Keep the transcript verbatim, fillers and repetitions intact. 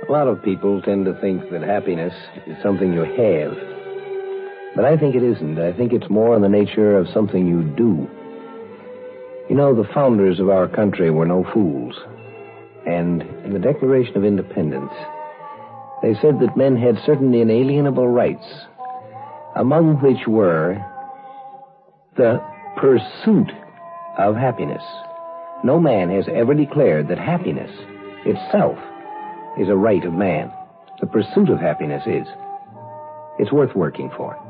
A lot of people tend to think that happiness is something you have. But I think it isn't. I think it's more in the nature of something you do. You know, the founders of our country were no fools. And in the Declaration of Independence, they said that men had certain inalienable rights, among which were the pursuit of happiness. No man has ever declared that happiness itself is a right of man. The pursuit of happiness is. It's worth working for.